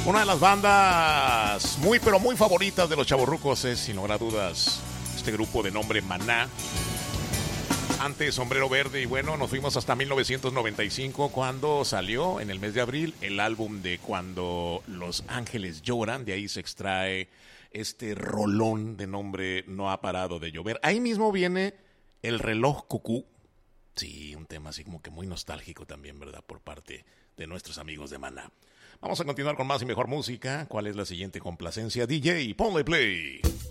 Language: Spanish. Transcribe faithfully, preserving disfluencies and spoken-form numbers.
Una de las bandas muy pero muy favoritas de los chavorrucos es, sin lugar a dudas, este grupo de nombre Maná. Antes Sombrero Verde, y bueno, nos fuimos hasta mil novecientos noventa y cinco, cuando salió en el mes de abril el álbum de Cuando los Ángeles Lloran. De ahí se extrae este rolón de nombre No ha parado de llover. Ahí mismo viene El reloj cucú. Sí, un tema así como que muy nostálgico también, ¿verdad? Por parte de nuestros amigos de Maná. Vamos a continuar con más y mejor música. ¿Cuál es la siguiente complacencia? D J, ponle play.